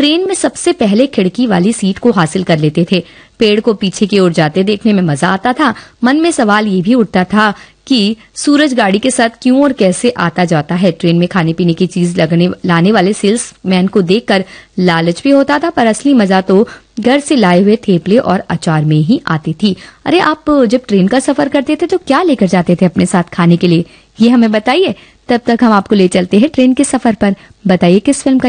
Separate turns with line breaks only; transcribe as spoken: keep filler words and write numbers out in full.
Train में सबसे पहले खिड़की वाली सीट को हासिल कर लेते थे। पेड़ को पीछे की ओर जाते देखने में मजा आता था। मन में सवाल ये भी उठता था कि सूरज गाड़ी के साथ क्यों और कैसे आता जाता है। ट्रेन में खाने पीने की चीज लगने लाने वाले सेल्समैन को देखकर लालच भी होता था, पर असली मजा तो घर से लाए हुए थेपले और अचार में ही आती थी। अरे, आप जब ट्रेन का सफर करते थे तो क्या लेकर जाते थे अपने साथ खाने के लिए, ये हमें बताइए। तब तक हम आपको ले चलते हैं ट्रेन के सफर पर। बताइए किस फिल्म का